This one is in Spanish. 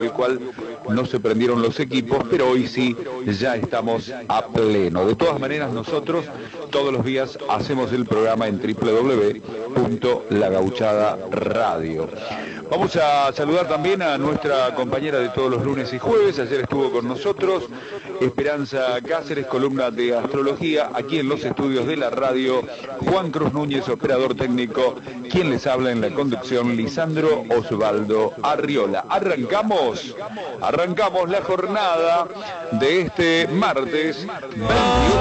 el cual no se prendieron los equipos, pero hoy sí ya estamos a pleno. De todas maneras, nosotros todos los días hacemos el programa en www.lagauchadaradio. Vamos a saludar también a nuestra compañera de todos los lunes y jueves. Ayer estuvo con nosotros Esperanza Cáceres, columna de astrología, aquí en los estudios de la radio. Juan Cruz Núñez, operador técnico, quien les habla en la conducción, Lisandro Osvaldo Arriola. Arrancamos la jornada de este martes 28